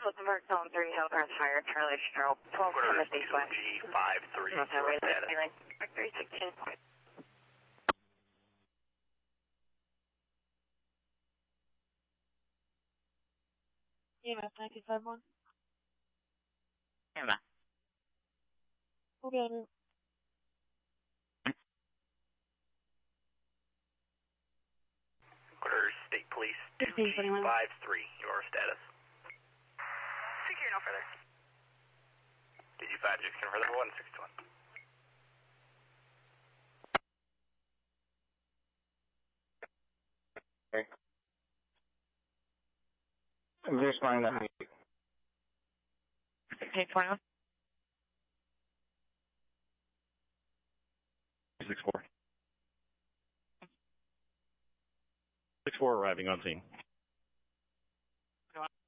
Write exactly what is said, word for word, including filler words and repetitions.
Cliftonburg, zone three, Hillcrest Fire, Charlie Stroke, twelve Plymouth Eastwest. G five three, your status. three sixteen point. E M S nine two five one. Stand by. Okay. Quarter State Police two G five three, your status. Secure no further. D G five, just confirm further, one six one. Okay. I'm just finding the height. Okay, twenty-one. six four. six four arriving on scene.